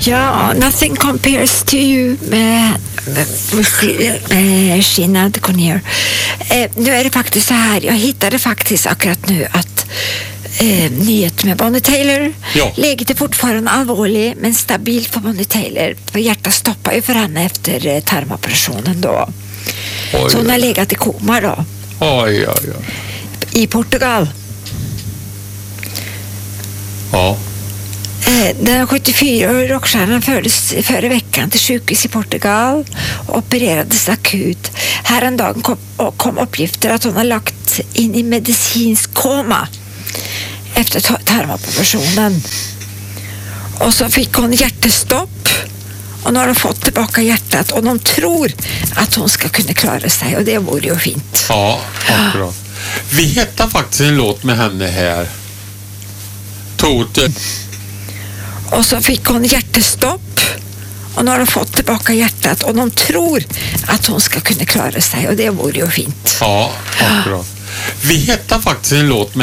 Ja, Nothing Compares to You med Sinéad O'Connor. Nu är det faktiskt så här, jag hittade faktiskt akkurat nu att nyhet med Bonnie Tyler. Ja. Läget är fortfarande allvarlig men stabilt för Bonnie Tyler. För hjärtat stoppar ju för henne efter tarmoperationen då. Oj, så hon har legat i koma då. Oj. I Portugal. Ja. Den 74-åriga rockstjärnan fördes förra veckan till sjukhus i Portugal och opererades akut. Häromdagen kom uppgifter att hon har lagt in i medicinsk koma efter tarmoperationen. Och så fick hon hjärtestopp och nu har de fått tillbaka hjärtat och de tror att hon ska kunna klara sig och det vore ju fint. Ja, akkurat. Vi hittar faktiskt en låt med henne här. Tote. Och så fick hon hjärtestopp och nu har de fått tillbaka hjärtat och de tror att hon ska kunna klara sig och det vore ju fint. Ja, akkurat. Vi hittar faktiskt en låt med